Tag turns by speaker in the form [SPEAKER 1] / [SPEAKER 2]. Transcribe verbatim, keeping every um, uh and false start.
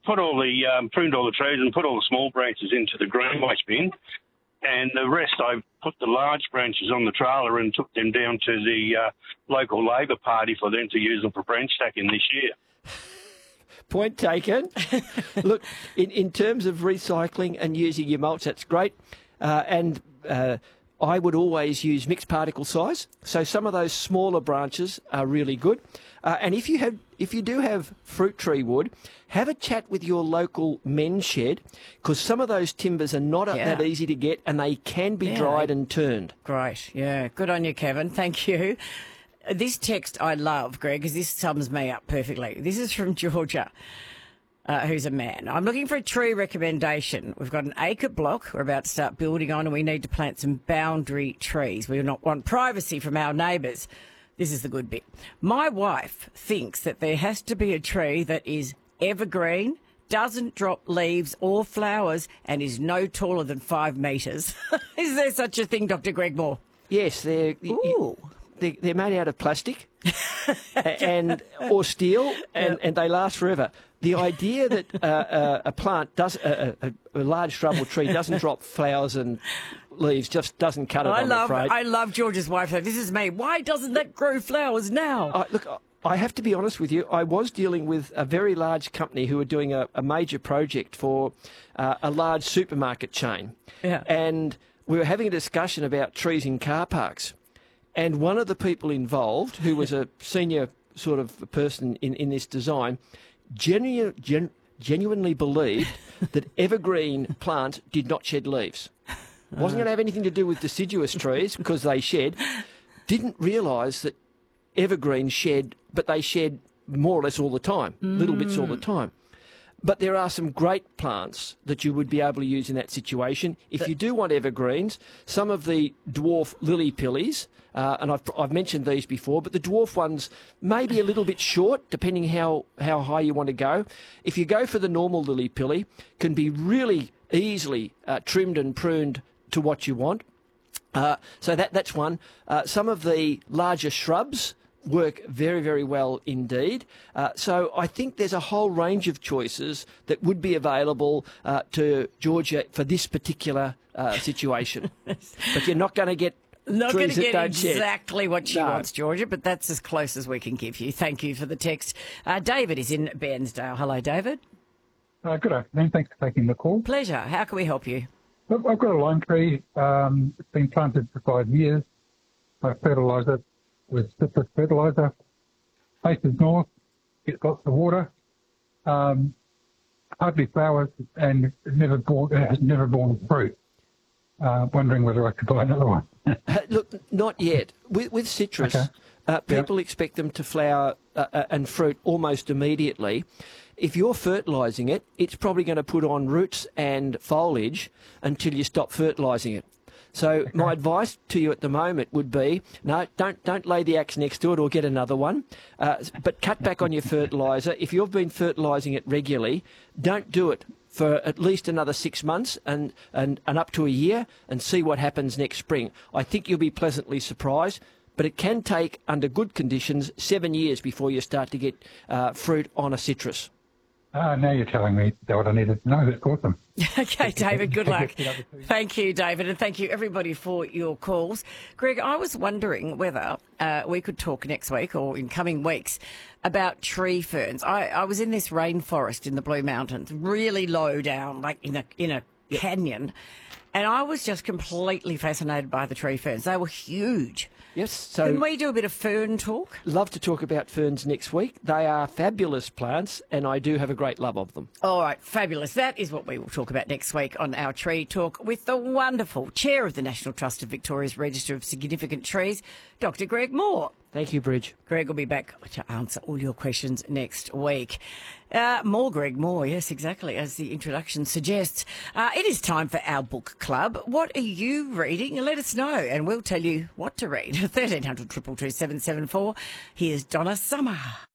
[SPEAKER 1] put all the um, pruned all the trees and put all the small branches into the green waste bin, and the rest I put the large branches on the trailer and took them down to the uh, local Labor Party for them to use them for branch stacking this year.
[SPEAKER 2] Point taken. Look, in, in terms of recycling and using your mulch, that's great. Uh, and uh, I would always use mixed particle size. So some of those smaller branches are really good. Uh, and if you have, if you do have fruit tree wood, have a chat with your local men's shed, because some of those timbers are not
[SPEAKER 3] Yeah.
[SPEAKER 2] that easy to get, and they can be
[SPEAKER 3] Yeah.
[SPEAKER 2] dried and turned.
[SPEAKER 3] Great. Yeah. Good on you, Kevin. Thank you. This text I love, Greg, because this sums me up perfectly. This is from Georgia, uh, who's a man. I'm looking for a tree recommendation. We've got an acre block we're about to start building on, and we need to plant some boundary trees. We do not want privacy from our neighbours. This is the good bit. My wife thinks that there has to be a tree that is evergreen, doesn't drop leaves or flowers, and is no taller than five metres. Is there such a thing, Doctor Greg Moore?
[SPEAKER 2] Yes, they're
[SPEAKER 3] Ooh.
[SPEAKER 2] they're, they're made out of plastic and or steel, and, and they last forever. The idea that uh, uh, a plant does a, a, a large shrub or tree doesn't drop flowers and leaves just doesn't cut it.
[SPEAKER 3] I
[SPEAKER 2] I'm
[SPEAKER 3] love,
[SPEAKER 2] afraid.
[SPEAKER 3] I love George's wife, though. This is me. Why doesn't that grow flowers now?
[SPEAKER 2] I, look, I have to be honest with you. I was dealing with a very large company who were doing a, a major project for uh, a large supermarket chain,
[SPEAKER 3] Yeah.
[SPEAKER 2] and we were having a discussion about trees in car parks. And one of the people involved, who was a senior sort of person in, in this design, genu- gen- genuinely believed that evergreen plant did not shed leaves. Wasn't going to have anything to do with deciduous trees because they shed. Didn't realise that evergreens shed, but they shed more or less all the time, mm. little bits all the time. But there are some great plants that you would be able to use in that situation. If you do want evergreens, some of the dwarf lily pillies, uh, and I've, I've mentioned these before, but the dwarf ones may be a little bit short, depending how, how high you want to go. If you go for the normal lily pilly, can be really easily uh, trimmed and pruned to what you want. Uh, so that that's one. Uh, some of the larger shrubs work very, very well indeed. Uh, so I think there's a whole range of choices that would be available uh, to Georgia for this particular uh, situation. But you're not going to get
[SPEAKER 3] Not going
[SPEAKER 2] trees
[SPEAKER 3] to
[SPEAKER 2] that
[SPEAKER 3] get
[SPEAKER 2] don't
[SPEAKER 3] exactly
[SPEAKER 2] shed.
[SPEAKER 3] what she
[SPEAKER 2] No.
[SPEAKER 3] wants, Georgia, but that's as close as we can give you. Thank you for the text. Uh, David is in Bairnsdale. Hello, David.
[SPEAKER 4] Uh, good afternoon. Thanks for taking the call.
[SPEAKER 3] Pleasure. How can we help you?
[SPEAKER 4] Look, I've got a lime tree. Um, it's been planted for five years. I fertilise it with citrus fertiliser. Faces north. It's got the water. Um, hardly flowers, and it's never born, it has never borne fruit. Uh, wondering whether I could buy another one.
[SPEAKER 2] Uh, look, not yet. With, with citrus,
[SPEAKER 4] Okay.
[SPEAKER 2] uh, people expect them to flower uh, uh, and fruit almost immediately. If you're fertilising it, it's probably going to put on roots and foliage until you stop fertilising it. So okay. my advice to you at the moment would be, no, don't don't lay the axe next to it or get another one, uh, but cut back on your fertiliser. If you've been fertilising it regularly, don't do it for at least another six months and, and, and up to a year and see what happens next spring. I think you'll be pleasantly surprised, but it can take, under good conditions, seven years before you start to get uh, fruit on a citrus.
[SPEAKER 4] Ah, now you're telling me what I needed to know. That's awesome.
[SPEAKER 3] Okay, David, good luck. Thank you, David, and thank you, everybody, for your calls. Greg, I was wondering whether uh, we could talk next week or in coming weeks about tree ferns. I, I was in this rainforest in the Blue Mountains, really low down, like in a, in a canyon, and I was just completely fascinated by the tree ferns. They were huge.
[SPEAKER 2] Yes, so
[SPEAKER 3] Can we do a bit of fern talk?
[SPEAKER 2] love to talk about ferns next week. They are fabulous plants, and I do have a great love of them.
[SPEAKER 3] All right, fabulous. That is what we will talk about next week on our Tree Talk with the wonderful Chair of the National Trust of Victoria's Register of Significant Trees, Doctor Greg Moore.
[SPEAKER 2] Thank you, Bridge.
[SPEAKER 3] Greg will be back to answer all your questions next week. Uh, more Greg Moore, yes, exactly, as the introduction suggests. Uh, it is time for our book club. What are you reading? Let us know, and we'll tell you what to read. thirteen hundred, two two two, seven seven four. Here's Donna Summer.